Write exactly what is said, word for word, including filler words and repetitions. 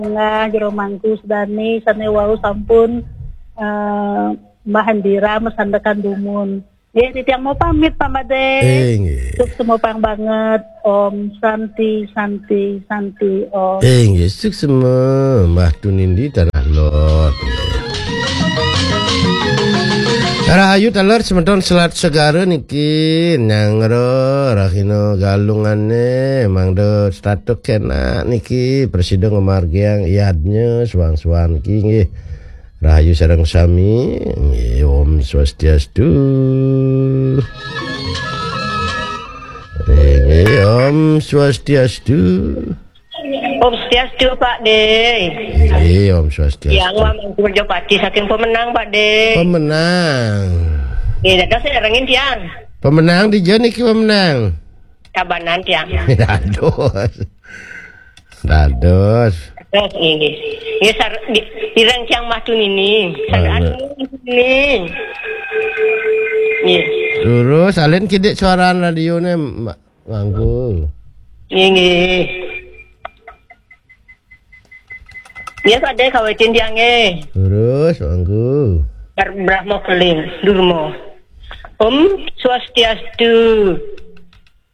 Nga jero mangku sedani sane wau sampun uh, Mbah Handira mesandakan dumun. Nggih titiang mau pamit Pak Made. Eh nggih. Suk semopang banget Om Santi Santi Santi Om. Eh nggih suk semua Mbah Tunindi Tanah Lot. Rahayu taler semeton selat segara niki nyangro rahino galungane mangdo status kena niki presiden ngemargiang iadnya suang-suang ki nggih. Rahayu sareng sami nggih Om Swastiastu. Nggih Om Swastiastu. Om Swastiastu Pak De. Nggih Om Swastiastu. Yang Mangku Berjopati saking pemenang Pak De. Pemenang. Nggih dados serengin tiang. Pemenang di jani ki pemenang. Kabanan tiang. Dados. Dados. Terus ini. Nggih sar di, di rencang matun ini. Sadaan ini. Nggih. Lurus salin kidik suaraan radione mangku. Nggih nggih. Nggih Pak De kawetin tiang nggih. Lurus mangku. Brahma keling durmo. Om Swastiastu.